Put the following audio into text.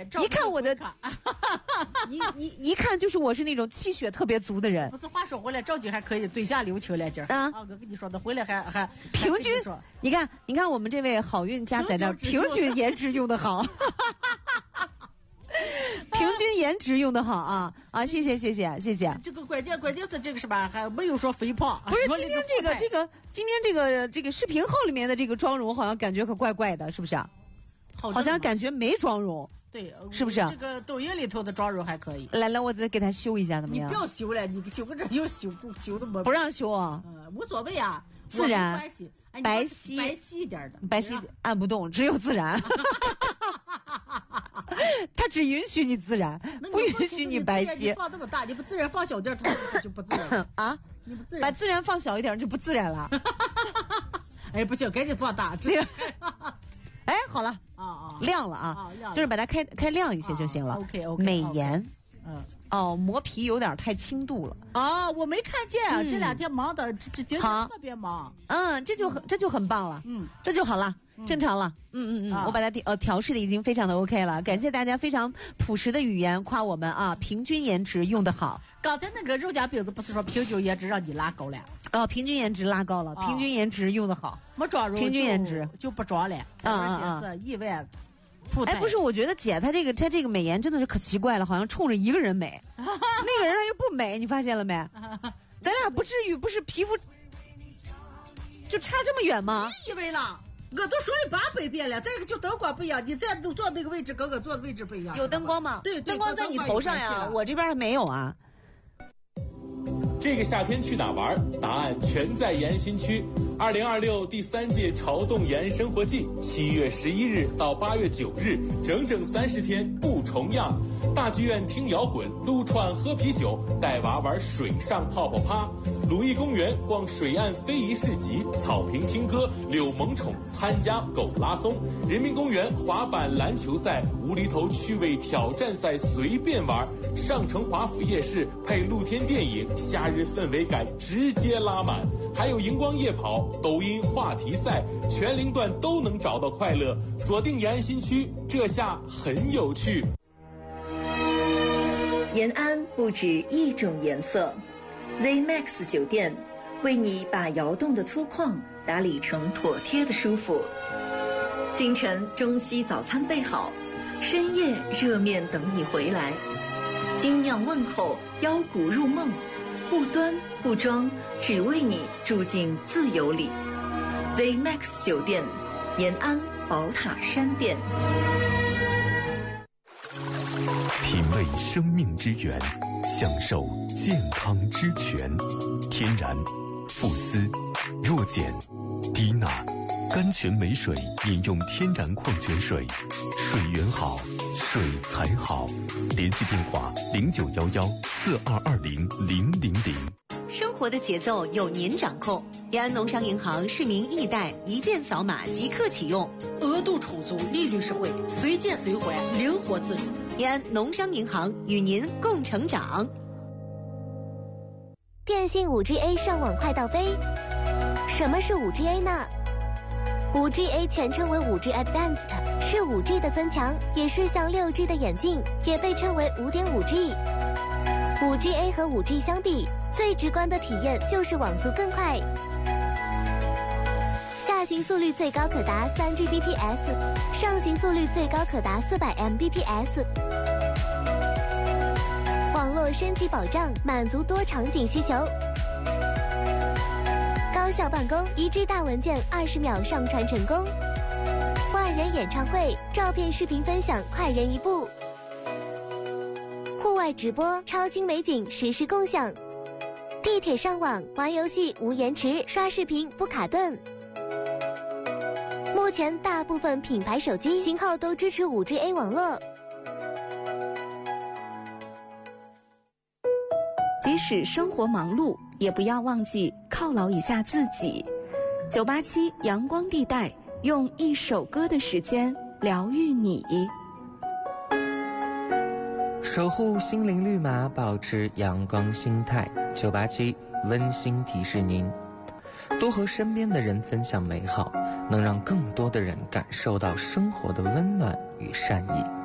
一看我的，一看就是我是那种气血特别足的人。 不是，话说回来，赵景还可以嘴下留情了，今儿啊，我跟你说的，回来还平均。你看我们这位好运家在这平均颜值用的好。平均颜值用的好啊！谢谢。 这个关键是这个是吧？还没有说肥胖。 不是今天这个视频号里面的这个妆容，好像感觉可怪怪的，是不是啊？好像感觉没妆容。 对， 是不是？ 这个抖音里头的妆容还可以。 来，我再给他修一下，怎么样？ 你不要修了，你修个这又修的不让修啊？ 无所谓啊， 自然白皙一点的， 白皙按不动，只有自然。他只允许你自然，不允许你白皙。 你放这么大，你不自然放小点，它就不自然啊！ 你不自然， 把自然放小一点就不自然了。 哎，不行，赶紧放大。 哎，好了亮了啊，就是把它开亮一些就行了。 OK， 美颜。磨皮有点太轻度了啊！我没看见啊，这两天忙的，这今天特别忙。 这就很棒了。这就好了，正常了。我把它调试的已经非常的 OK 了。感谢大家非常朴实的语言夸我们啊，平均颜值用得好。 刚才那个肉夹饼子不是说平均颜值让你拉高了？ 平均颜值拉高了，平均颜值用得好。 没妆容， 平均颜值就不装了。彩色意外。 哎，不是，我觉得姐她这个美颜真的是可奇怪了，好像冲着一个人美，那个人她又不美，你发现了没？咱俩不至于不是皮肤就差这么远吗？ 你以为了？我都说了800遍了，这个就灯光不一样，你再坐那个位置跟我坐的位置不一样。 有灯光吗？ 对， 灯光在你头上呀，我这边还没有啊。 这个夏天去哪玩？答案全在延新区。2026第3届潮动延生活季，7月11日到8月9日，整整30天不重样。大剧院听摇滚，撸串喝啤酒，带娃玩水上泡泡趴。鲁艺公园逛水岸非遗市集，草坪听歌，遛萌宠，参加狗拉松。人民公园滑板篮球赛，无厘头趣味挑战赛随便玩。上城华府夜市配露天电影，夏日氛围感直接拉满。还有荧光夜跑、抖音话题赛，全龄段都能找到快乐。锁定延安新区，这下很有趣。 延安不止一种颜色 ，ZMAX 酒店为你把摇动的粗犷打理成妥帖的舒服。清晨中西早餐备好，深夜热面等你回来。精酿问候，邀骨入梦，不端不装，只为你住进自由里。ZMAX 酒店，延安宝塔山店。 品味生命之源，享受健康之泉。天然、富思、弱碱、低钠，甘泉美水饮用天然矿泉水，水源好，水才好。联系电话0911422000。 生活的节奏由您掌控。延安农商银行市民易贷，一键扫码即刻启用， 额度充足，利率实惠，随借随还，灵活自主。 延安农商银行与您共成长。 电信 5G-A 上网快到飞。什么是 5G-A 呢？ 5G-A 全称为 5G Advanced， 是 5G 的增强，也是向 6G 的演进，也被称为 5.5G。 5G-A 和 5G 相比，最直观的体验就是网速更快，下行速率最高可达 3Gbps， 上行速率最高可达400 Mbps。 网络升级保障，满足多场景需求。高效办公，1G 大文件20秒上传成功。万人演唱会，照片视频分享快人一步。户外直播，超清美景实时共享。地铁上网，玩游戏无延迟，刷视频不卡顿。目前大部分品牌手机型号都支持 5G-A 网络。 即使生活忙碌，也不要忘记犒劳一下自己。987阳光地带，用一首歌的时间疗愈你。 守护心灵绿码，保持阳光心态。987温馨提示您，多和身边的人分享美好，能让更多的人感受到生活的温暖与善意。